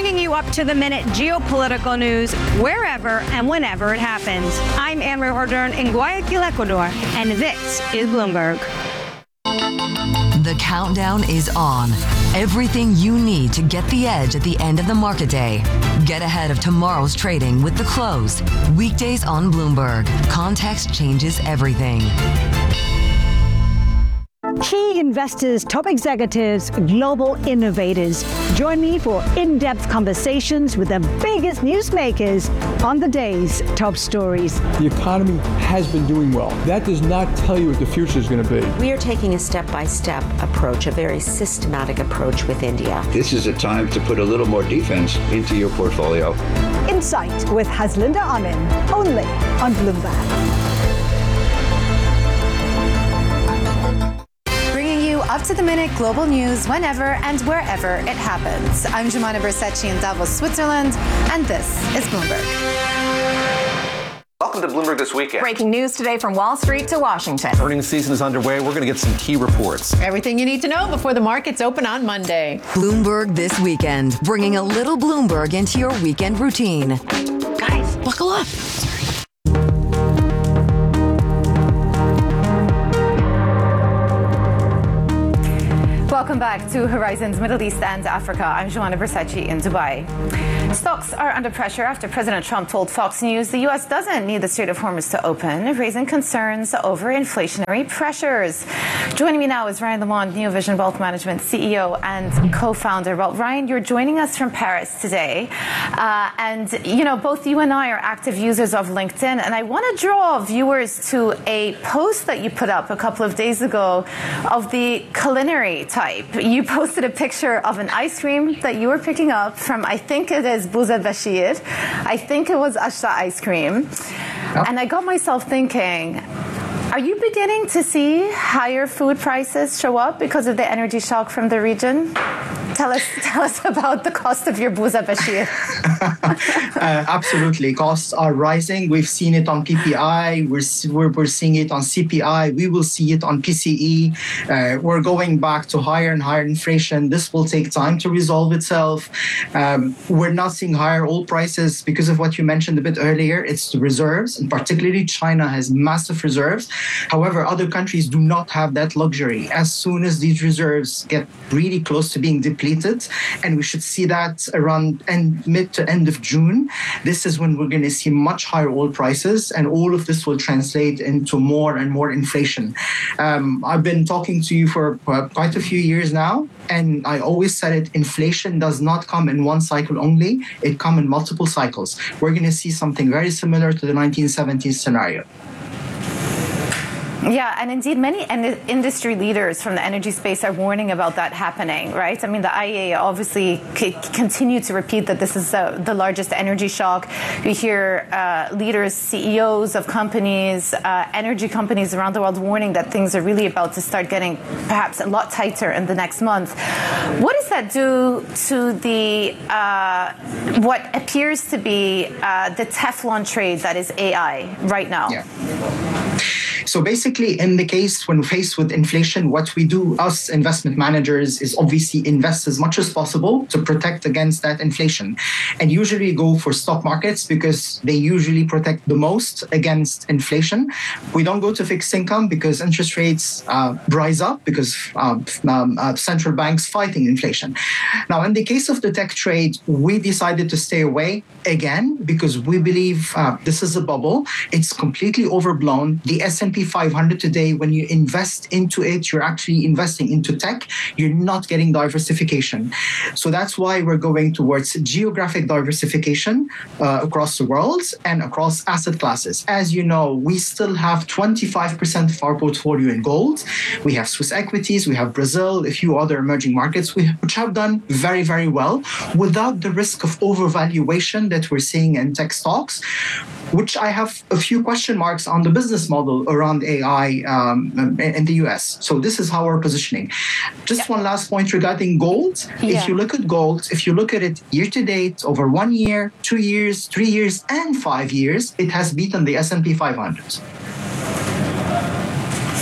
bringing you up-to-the-minute geopolitical news wherever and whenever it happens. I'm Anne-Marie Hordern in Guayaquil, Ecuador, and this is Bloomberg. The countdown is on. Everything you need to get the edge at the end of the market day. Get ahead of tomorrow's trading with The Close. Weekdays on Bloomberg. Context changes everything. Key investors, top executives, global innovators. Join me for in-depth conversations with the biggest newsmakers on the day's top stories. The economy has been doing well. That does not tell you what the future is going to be. We are taking a step-by-step approach, a very systematic approach with India. This is a time to put a little more defense into your portfolio. Insight with Haslinda Amin, only on Bloomberg. Up-to-the-minute global news whenever and wherever it happens. I'm Jumana Bersecci in Davos, Switzerland, and this is Bloomberg. Welcome to Bloomberg This Weekend. Breaking news today from Wall Street to Washington. Earnings season is underway. We're going to get some key reports. Everything you need to know before the markets open on Monday. Bloomberg This Weekend, bringing a little Bloomberg into your weekend routine. Guys, buckle up. Welcome back to Horizons Middle East and Africa. I'm Joanna Bersecci in Dubai. Stocks are under pressure after President Trump told Fox News the U.S. doesn't need the Strait of Hormuz to open, raising concerns over inflationary pressures. Joining me now is Ryan Lamond, Neovision Wealth Management CEO and co-founder. Well, Ryan, you're joining us from Paris today. And, both you and I are active users of LinkedIn. And I want to draw viewers to a post that you put up a couple of days ago of the culinary type. You posted a picture of an ice cream that you were picking up from, I think it is Bouza Bashir. I think it was Ashta ice cream. Yep. And I got myself thinking, are you beginning to see higher food prices show up because of the energy shock from the region? Tell us about the cost of your Bouza Bashir. Absolutely. Costs are rising. We've seen it on PPI. We're seeing it on CPI. We will see it on PCE. We're going back to higher and higher inflation. This will take time to resolve itself. We're not seeing higher oil prices because of what you mentioned a bit earlier. It's the reserves, and particularly China has massive reserves. However, other countries do not have that luxury. As soon as these reserves get really close to being depleted, and we should see that around mid to end of June. This is when we're going to see much higher oil prices, and all of this will translate into more and more inflation. I've been talking to you for quite a few years now, and I always said it, inflation does not come in one cycle only, it comes in multiple cycles. We're going to see something very similar to the 1970s scenario. Yeah, and indeed, many industry leaders from the energy space are warning about that happening, right? I mean, the IEA obviously continue to repeat that this is the largest energy shock. We hear leaders, CEOs of companies, energy companies around the world warning that things are really about to start getting perhaps a lot tighter in the next month. What does that do to the what appears to be the Teflon trade that is AI right now? Yeah. So basically, in the case when faced with inflation, what we do, us investment managers, is obviously invest as much as possible to protect against that inflation. And usually go for stock markets because they usually protect the most against inflation. We don't go to fixed income because interest rates rise up because central banks fighting inflation. Now, in the case of the tech trade, we decided to stay away again because we believe this is a bubble. It's completely overblown. The S&P 500 today, when you invest into it, you're actually investing into tech. You're not getting diversification. So that's why we're going towards geographic diversification across the world and across asset classes. As you know, we still have 25% of our portfolio in gold. We have Swiss equities, we have Brazil, a few other emerging markets, which have done very, very well without the risk of overvaluation that we're seeing in tech stocks, which I have a few question marks on the business model around AI in the US. So this is how we're positioning. Just one last point regarding gold. Yeah. If you look at gold, if you look at it year to date, over 1 year, 2 years, 3 years, and 5 years, it has beaten the S&P 500.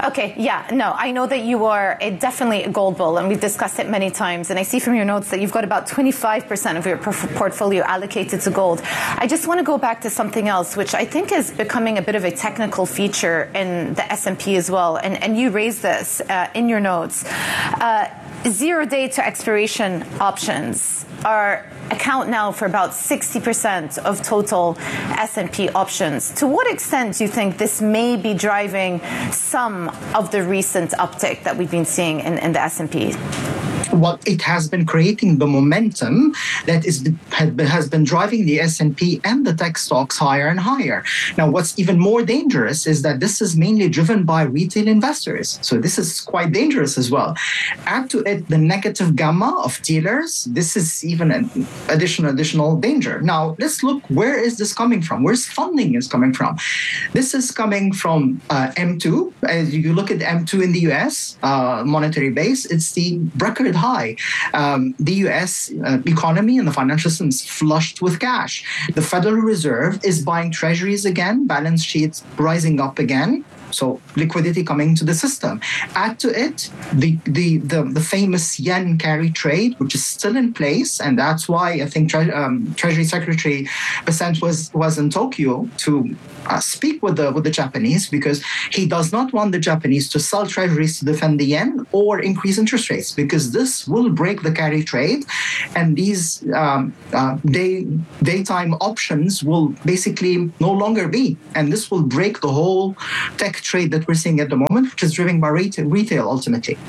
Okay, yeah, no, I know that you are definitely a gold bull, and we've discussed it many times. And I see from your notes that you've got about 25% of your portfolio allocated to gold. I just want to go back to something else, which I think is becoming a bit of a technical feature in the S&P as well. And you raised this in your notes. 0 day to expiration options account now for about 60% of total S&P options. To what extent do you think this may be driving some of the recent uptick that we've been seeing in the S&P? Well, it has been creating the momentum that has been driving the S&P and the tech stocks higher and higher. Now, what's even more dangerous is that this is mainly driven by retail investors. So this is quite dangerous as well. Add to it the negative gamma of dealers. This is even an additional danger. Now, let's look, where is this coming from? Where's funding is coming from? This is coming from M2. As you look at M2 in the US, monetary base, it's the record high. The U.S. economy and the financial system is flushed with cash. The Federal Reserve is buying treasuries again, balance sheets rising up again. So liquidity coming to the system. Add to it the famous yen carry trade, which is still in place, and that's why I think Treasury Secretary Bessent was in Tokyo to speak with the Japanese, because he does not want the Japanese to sell treasuries to defend the yen or increase interest rates, because this will break the carry trade, and these daytime options will basically no longer be, and this will break the whole tech trade that we're seeing at the moment, which is driven by retail ultimately.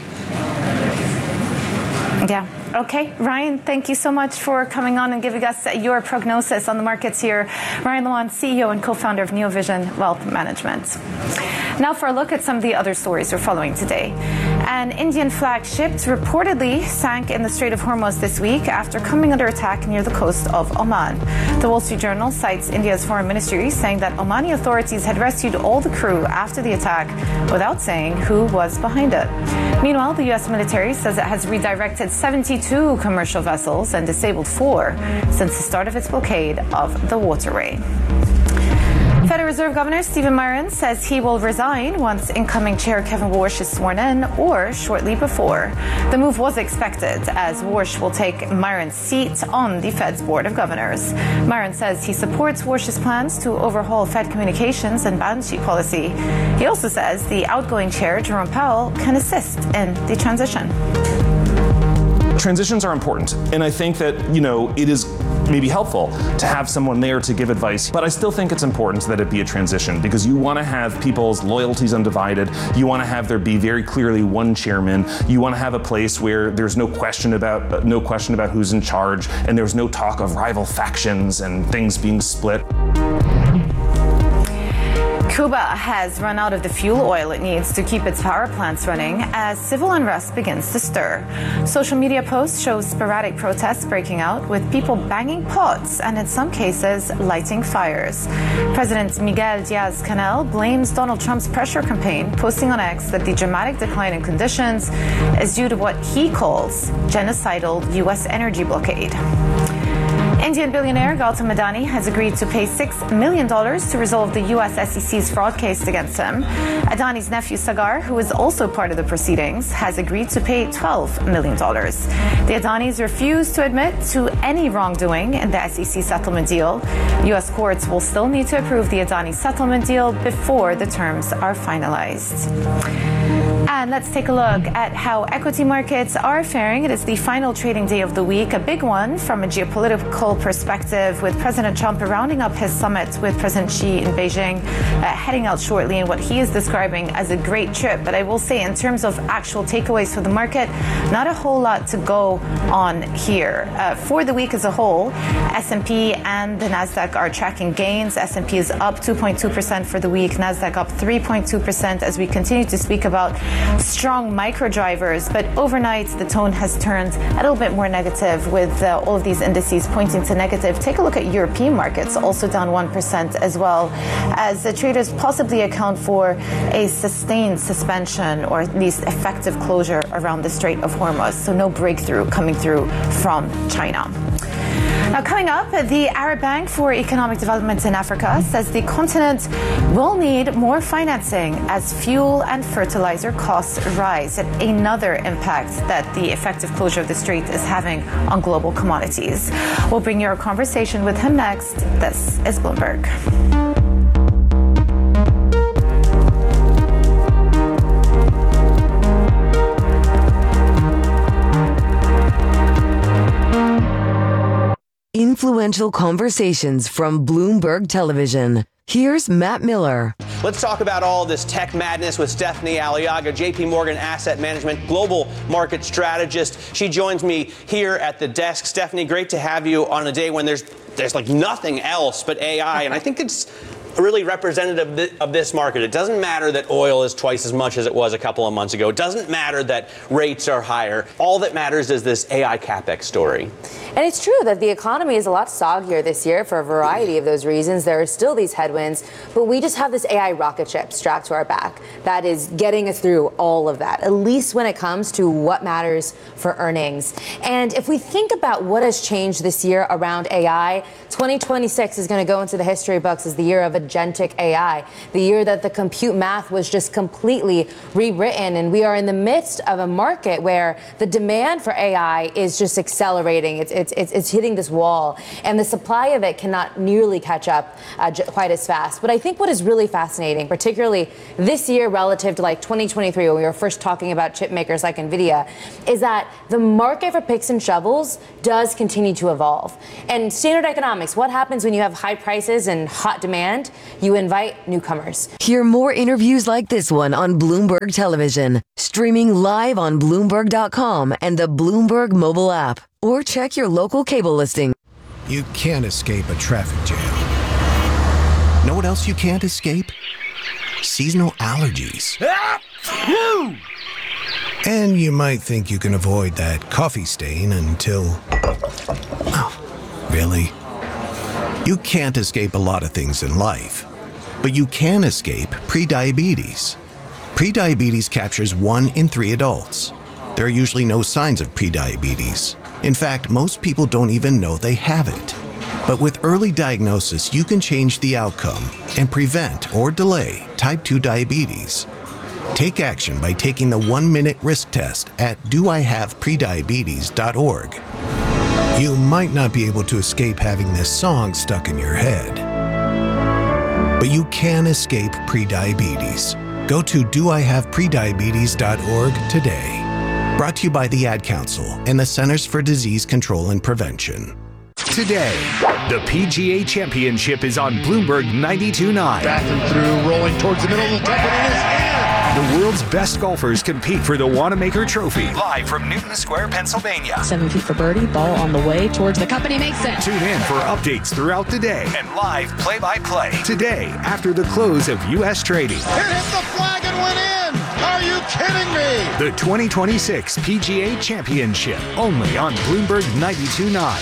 Yeah. Okay, Ryan, thank you so much for coming on and giving us your prognosis on the markets here. Ryan Lawand, CEO and co-founder of Neovision Wealth Management. Now for a look at some of the other stories we're following today. An Indian flag ship reportedly sank in the Strait of Hormuz this week after coming under attack near the coast of Oman. The Wall Street Journal cites India's foreign ministry saying that Omani authorities had rescued all the crew after the attack without saying who was behind it. Meanwhile, the U.S. military says it has redirected 72 commercial vessels and disabled 4 since the start of its blockade of the waterway. Federal Reserve Governor Stephen Miron says he will resign once incoming Chair Kevin Warsh is sworn in, or shortly before. The move was expected, as Warsh will take Miron's seat on the Fed's Board of Governors. Miron says he supports Warsh's plans to overhaul Fed communications and balance sheet policy. He also says the outgoing chair, Jerome Powell, can assist in the transition. Transitions are important, and I think that, it is maybe helpful to have someone there to give advice, but I still think it's important that it be a transition, because you want to have people's loyalties undivided. You want to have there be very clearly one chairman. You want to have a place where there's no question about who's in charge, and there's no talk of rival factions and things being split. Cuba has run out of the fuel oil it needs to keep its power plants running as civil unrest begins to stir. Social media posts show sporadic protests breaking out, with people banging pots and in some cases lighting fires. President Miguel Diaz-Canel blames Donald Trump's pressure campaign, posting on X that the dramatic decline in conditions is due to what he calls genocidal U.S. energy blockade. Indian billionaire Gautam Adani has agreed to pay $6 million to resolve the U.S. SEC's fraud case against him. Adani's nephew Sagar, who is also part of the proceedings, has agreed to pay $12 million. The Adanis refuse to admit to any wrongdoing in the SEC settlement deal. U.S. courts will still need to approve the Adani settlement deal before the terms are finalized. And let's take a look at how equity markets are faring. It is the final trading day of the week, a big one from a geopolitical perspective, with President Trump rounding up his summit with President Xi in Beijing, heading out shortly in what he is describing as a great trip. But I will say, in terms of actual takeaways for the market, not a whole lot to go on here. For the week as a whole, S&P and the Nasdaq are tracking gains. S&P is up 2.2% for the week, Nasdaq up 3.2% as we continue to speak about strong micro drivers. But overnight, the tone has turned a little bit more negative, with all of these indices pointing to negative. Take a look at European markets, also down 1% as well, as the traders possibly account for a sustained suspension, or at least effective closure around the Strait of Hormuz. So no breakthrough coming through from China. Now, coming up, the Arab Bank for Economic Development in Africa says the continent will need more financing as fuel and fertilizer costs rise. Another impact that the effective closure of the strait is having on global commodities. We'll bring you a conversation with him next. This is Bloomberg. Influential conversations from Bloomberg Television. Here's Matt Miller. Let's talk about all this tech madness with Stephanie Aliaga, JP Morgan Asset Management Global Market Strategist. She joins me here at the desk. Stephanie, great to have you on a day when there's like nothing else but AI, and I think it's really representative of this market. It doesn't matter that oil is twice as much as it was a couple of months ago. It doesn't matter that rates are higher. All that matters is this AI CapEx story. And it's true that the economy is a lot soggier this year for a variety of those reasons. There are still these headwinds, but we just have this AI rocket ship strapped to our back that is getting us through all of that, at least when it comes to what matters for earnings. And if we think about what has changed this year around AI, 2026 is going to go into the history books as the year of agentic AI, the year that the compute math was just completely rewritten. And we are in the midst of a market where the demand for AI is just accelerating. It's hitting this wall, and the supply of it cannot nearly catch up quite as fast. But I think what is really fascinating, particularly this year relative to like 2023, when we were first talking about chip makers like NVIDIA, is that the market for picks and shovels does continue to evolve. And standard economics, what happens when you have high prices and hot demand? You invite newcomers. Hear more interviews like this one on Bloomberg Television, streaming live on Bloomberg.com and the Bloomberg mobile app, or check your local cable listing. You can't escape a traffic jam. Know what else you can't escape? Seasonal allergies. And you might think you can avoid that coffee stain until... Oh, really? You can't escape a lot of things in life, but you can escape prediabetes. Prediabetes captures 1 in 3 adults. There are usually no signs of prediabetes. In fact, most people don't even know they have it. But with early diagnosis, you can change the outcome and prevent or delay type 2 diabetes. Take action by taking the 1-minute risk test at doihaveprediabetes.org. You might not be able to escape having this song stuck in your head, but you can escape prediabetes. Go to doihaveprediabetes.org today. Brought to you by the Ad Council and the Centers for Disease Control and Prevention. Today, the PGA Championship is on Bloomberg 92.9. Back and through, rolling towards the middle of the top, and it is in. The world's best golfers compete for the Wanamaker Trophy. Live from Newton Square, Pennsylvania. 7 feet for birdie, ball on the way towards the cup, and he makes it. Tune in for updates throughout the day and live play-by-play. Today, after the close of U.S. trading. It hit the flag and went in. Are you kidding me? The 2026 PGA Championship, only on Bloomberg 92.9.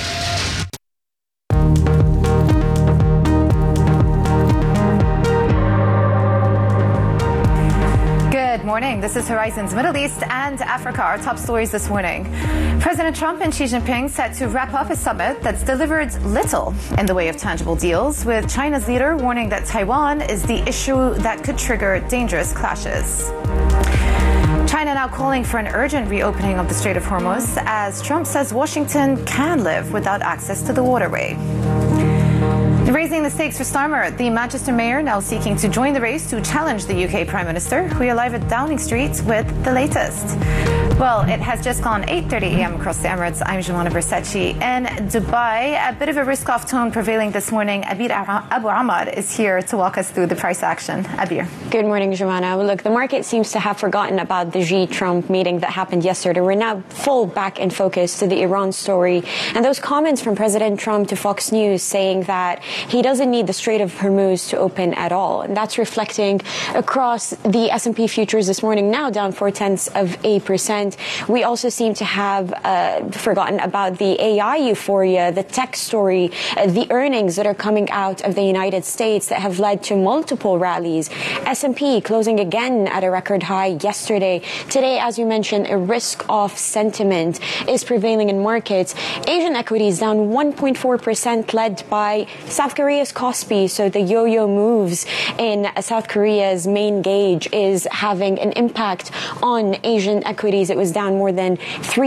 Good morning. This is Horizons Middle East and Africa. Our top stories this morning. President Trump and Xi Jinping set to wrap up a summit that's delivered little in the way of tangible deals, with China's leader warning that Taiwan is the issue that could trigger dangerous clashes. China now calling for an urgent reopening of the Strait of Hormuz, as Trump says Washington can live without access to the waterway. Raising the stakes for Starmer, the Manchester mayor now seeking to join the race to challenge the UK Prime Minister. We are live at Downing Street with the latest. Well, it has just gone 8:30 a.m. across the Emirates. I'm Joanna Versace in Dubai. A bit of a risk-off tone prevailing this morning. Abir Abu Ahmad is here to walk us through the price action. Abir. Good morning, Joanna. Look, the market seems to have forgotten about the Xi-Trump meeting that happened yesterday. We're now full back in focus to the Iran story. And those comments from President Trump to Fox News saying that he doesn't need the Strait of Hormuz to open at all. And that's reflecting across the S&P futures this morning, now down 0.4%. And we also seem to have forgotten about the AI euphoria, the tech story, the earnings that are coming out of the United States that have led to multiple rallies. S&P closing again at a record high yesterday. Today, as you mentioned, a risk-off sentiment is prevailing in markets. Asian equities down 1.4%, led by South Korea's Kospi. So the yo-yo moves in South Korea's main gauge is having an impact on Asian equities. It was down more than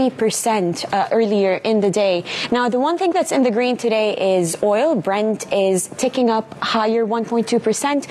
3% earlier in the day. Now, the one thing that's in the green today is oil. Brent is ticking up higher, 1.2%,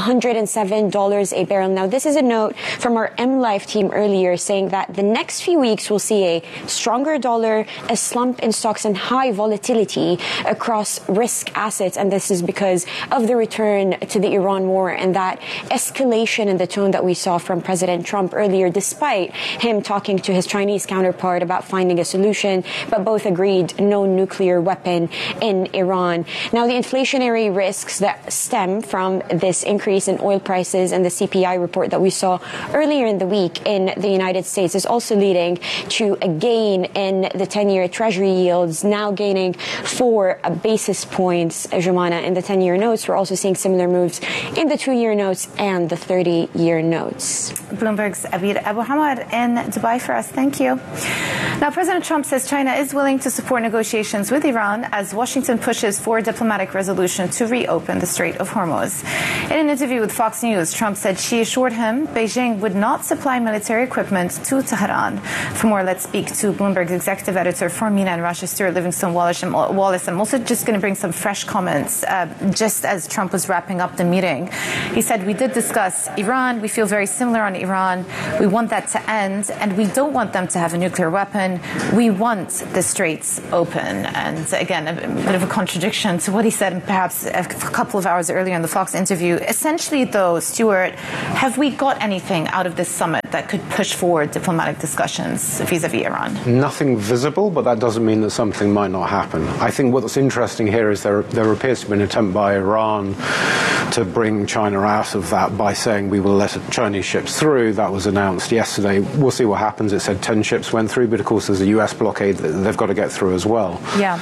$107 a barrel. Now, this is a note from our MLife team earlier saying that the next few weeks will see a stronger dollar, a slump in stocks, and high volatility across risk assets. And this is because of the return to the Iran war and that escalation in the tone that we saw from President Trump earlier, despite him talking to his Chinese counterpart about finding a solution, but both agreed no nuclear weapon in Iran. Now, the inflationary risks that stem from this increase in oil prices and the CPI report that we saw earlier in the week in the United States is also leading to a gain in the 10-year Treasury yields, now gaining 4 basis points, Jumana, in the 10-year notes. We're also seeing similar moves in the 2-year notes and the 30-year notes. Bloomberg's Abir Abu Hamad in Dubai for us. Thank you. Now, President Trump says China is willing to support negotiations with Iran as Washington pushes for a diplomatic resolution to reopen the Strait of Hormuz. In an interview with Fox News, Trump said she assured him Beijing would not supply military equipment to Tehran. For more, let's speak to Bloomberg's executive editor for MENA and Russia, Stuart Livingston-Wallace. I'm also just going to bring some fresh comments just as Trump was wrapping up the meeting. He said, we did discuss Iran. We feel very similar on Iran. We want that to end, and we don't want them to have a nuclear weapon. We want the straits open. And again, a bit of a contradiction to what he said perhaps a couple of hours earlier in the Fox interview. Essentially, though, Stuart, have we got anything out of this summit that could push forward diplomatic discussions vis-a-vis Iran? Nothing visible, but that doesn't mean that something might not happen. I think what's interesting here is there appears to be an attempt by Iran to bring China out of that by saying we will let Chinese ships through. That was announced yesterday. We'll see what happens. It said 10 ships went through, but of course there's a US blockade that they've got to get through as well. Yeah.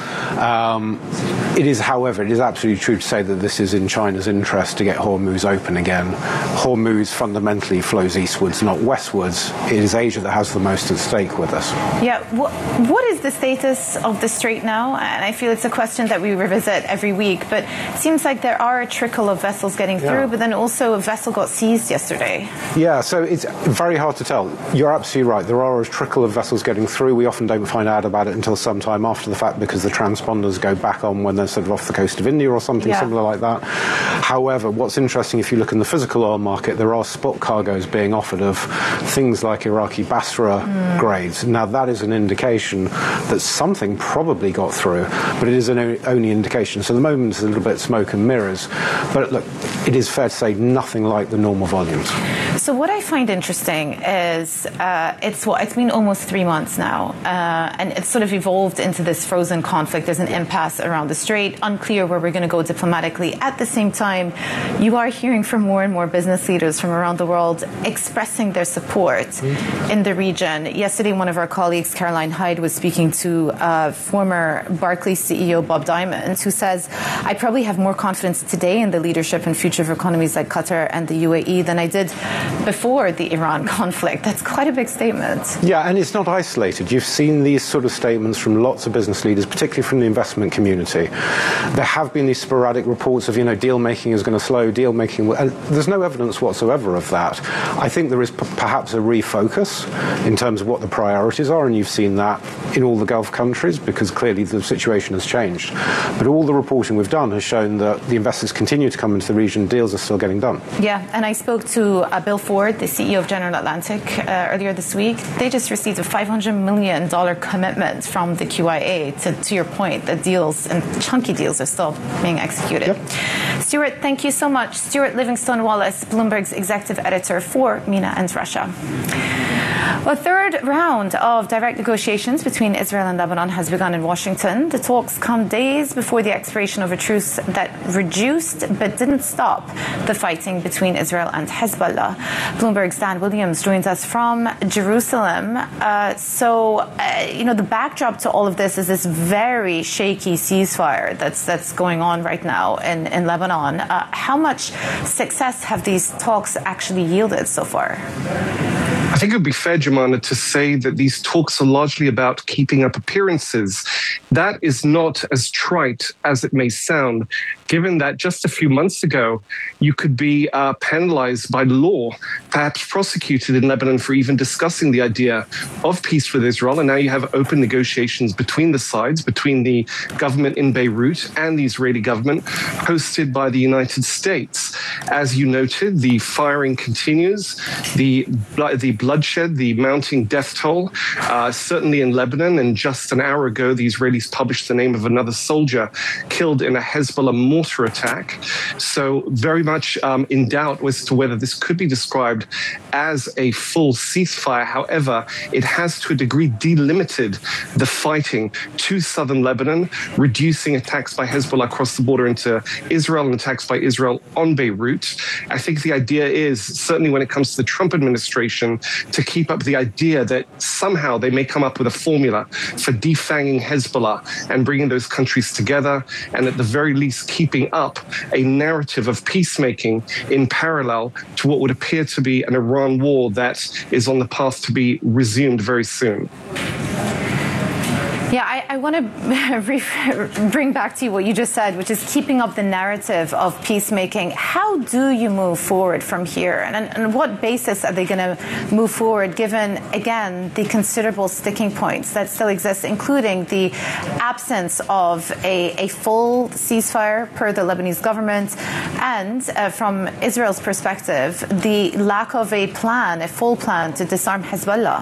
It is, however, it is absolutely true to say that this is in China's interest to get Hormuz open again. Hormuz fundamentally flows eastwards, not westwards. It is Asia that has the most at stake with us. Yeah. What is the status of the strait now? And I feel it's a question that we revisit every week, but it seems like there are a trickle of vessels getting through, but then also a vessel got seized yesterday. Yeah, so it's very hard to tell. You're absolutely right. There are a trickle of vessels getting through. We often don't find out about it until some time after the fact because the transponders go back on when they're sort of off the coast of India or something similar like that. However, what's interesting, if you look in the physical oil market, there are spot cargoes being offered of things like Iraqi Basra grades. Now, that is an indication that something probably got through, but it is an only indication. So at the moment, it's a little bit smoke and mirrors. But look, it is fair to say nothing like the normal volumes. So what I find interesting is it's been almost 3 months now, and it's sort of evolved into this frozen conflict. There's an impasse around the strait, unclear where we're going to go diplomatically. At the same time, you are hearing from more and more business leaders from around the world expressing their support in the region. Yesterday, one of our colleagues, Caroline Hyde, was speaking to former Barclays CEO Bob Diamond, who says, I probably have more confidence today in the leadership and future of economies like Qatar and the UAE than I did before the Iran conflict. That's quite a big statement. Yeah, and it's not isolated. You've seen these sort of statements from lots of business leaders, particularly from the investment community. There have been these sporadic reports of, deal making is going to slow, deal making. And there's no evidence whatsoever of that. I think there is perhaps a refocus in terms of what the priorities are, and you've seen that in all the Gulf countries because clearly the situation has changed. But all the reporting we've done has shown that the investors continue to come into the region, deals are still getting done. Yeah, and I spoke to Bill Ford, the CEO of General Atlantic, earlier this week. They just received a $500 million commitment from the QIA to your point, that deals and chunky deals are still being executed. Yep. Stuart, thank you so much. Stuart Livingston-Wallace, Bloomberg's executive editor for MENA and Russia. A third round of direct negotiations between Israel and Lebanon has begun in Washington. The talks come days before the expiration of a truce that reduced but didn't stop the fighting between Israel and Hezbollah. Bloomberg's Dan Williams joins us from Jerusalem. The backdrop to all of this is this very shaky ceasefire that's going on right now in Lebanon. How much success have these talks actually yielded so far? I think it would be fair, Jemana, to say that these talks are largely about keeping up appearances. That is not as trite as it may sound, given that just a few months ago, you could be penalized by law, perhaps prosecuted in Lebanon for even discussing the idea of peace with Israel. And now you have open negotiations between the sides, between the government in Beirut and the Israeli government, hosted by the United States. As you noted, the firing continues, the bloodshed, the mounting death toll, certainly in Lebanon. And just an hour ago, the Israelis published the name of another soldier killed in a Hezbollah mortar attack. So very much in doubt as to whether this could be described as a full ceasefire. However, it has to a degree delimited the fighting to southern Lebanon, reducing attacks by Hezbollah across the border into Israel and attacks by Israel on Beirut. I think the idea is, certainly when it comes to the Trump administration, to keep up the idea that somehow they may come up with a formula for defanging Hezbollah and bringing those countries together, and at the very least keeping up a narrative of peacemaking in parallel to what would appear to be an Iran war that is on the path to be resumed very soon. Yeah, I want to bring back to you what you just said, which is keeping up the narrative of peacemaking. How do you move forward from here? And what basis are they going to move forward, given, again, the considerable sticking points that still exist, including the absence of a full ceasefire per the Lebanese government, and from Israel's perspective, the lack of a full plan to disarm Hezbollah?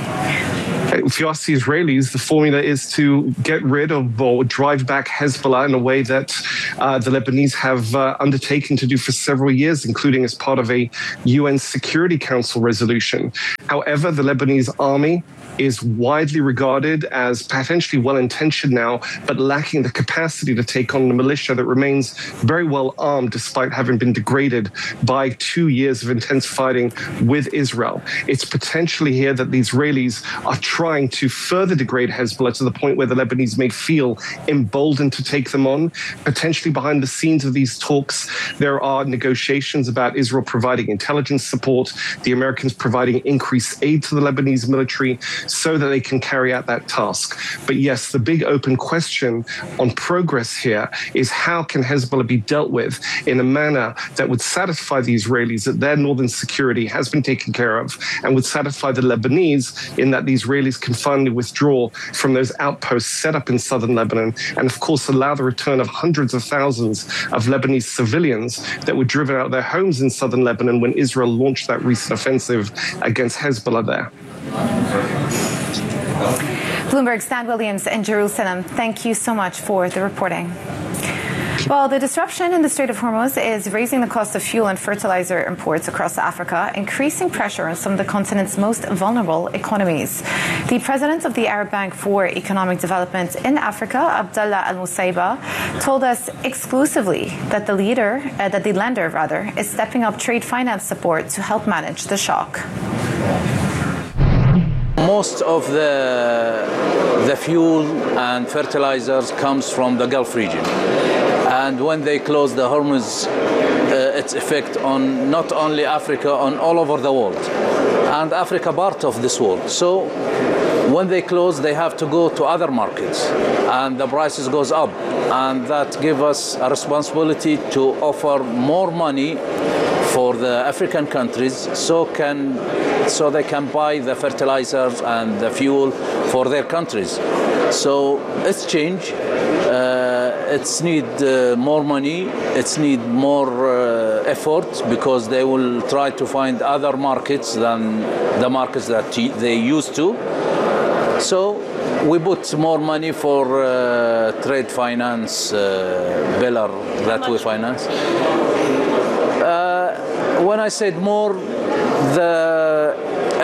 If you ask the Israelis, the formula is to get rid of or drive back Hezbollah in a way that the Lebanese have undertaken to do for several years, including as part of a UN Security Council resolution. However, the Lebanese army is widely regarded as potentially well-intentioned now, but lacking the capacity to take on the militia that remains very well armed despite having been degraded by 2 years of intense fighting with Israel. It's potentially here that the Israelis are trying to further degrade Hezbollah to the point where the Lebanese may feel emboldened to take them on. Potentially behind the scenes of these talks, there are negotiations about Israel providing intelligence support, the Americans providing increased aid to the Lebanese military, so that they can carry out that task. But yes, the big open question on progress here is how can Hezbollah be dealt with in a manner that would satisfy the Israelis that their northern security has been taken care of, and would satisfy the Lebanese in that the Israelis can finally withdraw from those outposts set up in southern Lebanon, and of course allow the return of hundreds of thousands of Lebanese civilians that were driven out of their homes in southern Lebanon when Israel launched that recent offensive against Hezbollah there. Bloomberg's Dan Williams in Jerusalem. Thank you so much for the reporting. Well, the disruption in the Strait of Hormuz is raising the cost of fuel and fertilizer imports across Africa, increasing pressure on some of the continent's most vulnerable economies. The president of the Arab Bank for Economic Development in Africa, Abdallah Al Musaiba, told us exclusively that the lender is stepping up trade finance support to help manage the shock. Most of the fuel and fertilizers comes from the Gulf region. And when they close the Hormuz, its effect on not only Africa, on all over the world. And Africa part of this world. So when they close, they have to go to other markets. And the prices goes up. And that gives us a responsibility to offer more money for the African countries so they can buy the fertilizers and the fuel for their countries. So it's change. It's need more money. It's need more effort because they will try to find other markets than the markets that they used to. So we put more money for trade finance pillar that we finance. When I said more, the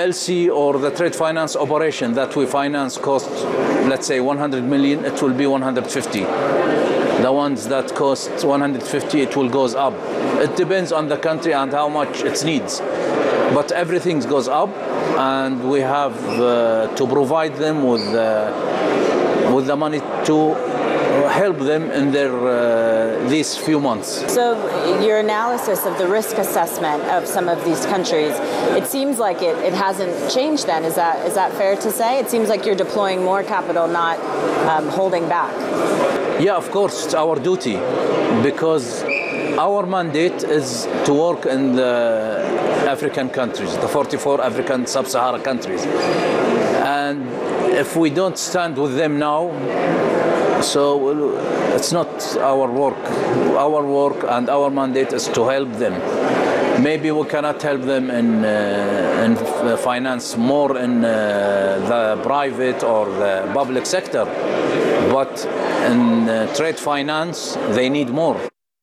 LC or the trade finance operation that we finance cost, let's say 100 million, it will be 150. The ones that cost 150, it will goes up. It depends on the country and how much it needs. But everything goes up, and we have to provide them with the money to help them in their these few months. So your analysis of the risk assessment of some of these countries, it seems like it hasn't changed then. Is that fair to say? It seems like you're deploying more capital, not holding back. Yeah, of course, it's our duty, because our mandate is to work in the African countries, the 44 African sub-Saharan countries. And if we don't stand with them now, so it's not our work. Our work and our mandate is to help them. Maybe we cannot help them in finance more in the private or the public sector, but in trade finance, they need more.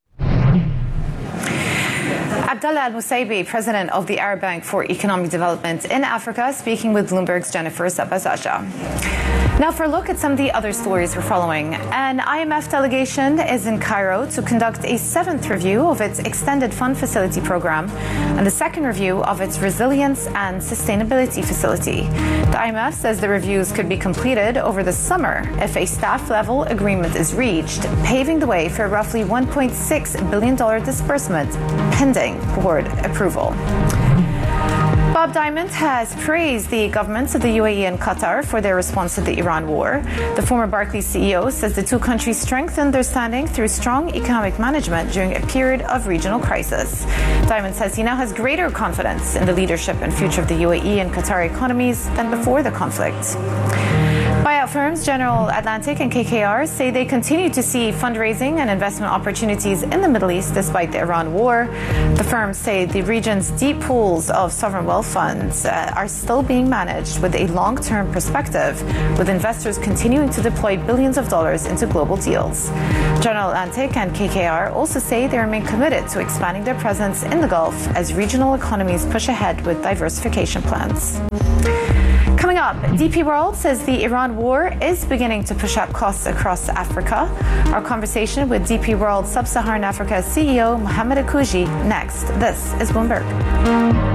Abdallah Al-Musaibi, president of the Arab Bank for Economic Development in Africa, speaking with Bloomberg's Jennifer Zabazaja. Now for a look at some of the other stories we're following. An IMF delegation is in Cairo to conduct a 7th review of its extended fund facility program and the 2nd review of its resilience and sustainability facility. The IMF says the reviews could be completed over the summer if a staff-level agreement is reached, paving the way for a roughly $1.6 billion disbursement pending board approval. Bob Diamond has praised the governments of the UAE and Qatar for their response to the Iran war. The former Barclays CEO says the two countries strengthened their standing through strong economic management during a period of regional crisis. Diamond says he now has greater confidence in the leadership and future of the UAE and Qatar economies than before the conflict. Buyout firms General Atlantic and KKR say they continue to see fundraising and investment opportunities in the Middle East despite the Iran war. The firms say the region's deep pools of sovereign wealth funds are still being managed with a long-term perspective, with investors continuing to deploy billions of dollars into global deals. General Atlantic and KKR also say they remain committed to expanding their presence in the Gulf as regional economies push ahead with diversification plans. Coming up, DP World says the Iran war is beginning to push up costs across Africa. Our conversation with DP World Sub-Saharan Africa CEO Mohamed Akouji next. This is Bloomberg.